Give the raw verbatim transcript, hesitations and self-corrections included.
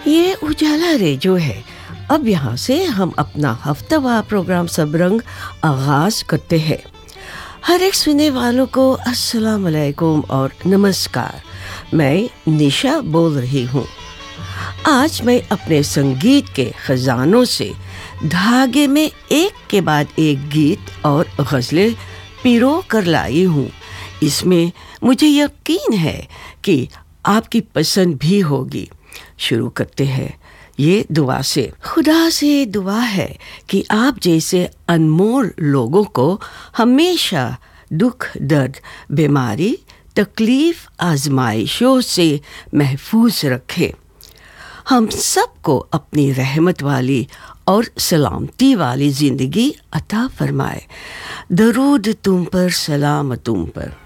ये उजाला रेडियो है। अब यहाँ से हम अपना हफ्तावार प्रोग्राम सबरंग आगाज करते हैं। हर एक सुनने वालों को अस्सलाम वालेकुम और नमस्कार। मैं निशा बोल रही हूँ। आज मैं अपने संगीत के खजानों से धागे में एक के बाद एक गीत और गज़लें पिरो कर लाई हूँ। इसमें मुझे यकीन है कि आपकी पसंद भी होगी। शुरू करते हैं ये दुआ से। खुदा से दुआ है कि आप जैसे अनमोल लोगों को हमेशा दुख, दर्द, बीमारी, तकलीफ, आजमाइशों से महफूज रखे। हम सबको अपनी रहमत वाली और सलामती वाली ज़िंदगी अता फरमाए। दरूद तुम पर, सलाम तुम पर।